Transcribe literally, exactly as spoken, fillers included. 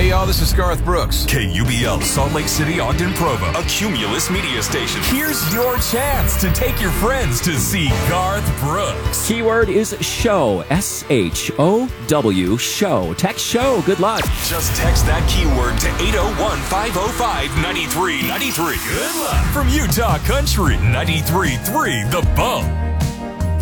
Hey y'all, this is Garth Brooks. K U B L, Salt Lake City, Ogden, Provo, a Cumulus media station. Here's your chance to take your friends to see Garth Brooks. Keyword is show, S H O W, show. Text show. Good luck. Just text that keyword to eight oh one, five oh five, nine three nine three. Good luck. From Utah Country, ninety-three point three The Bump.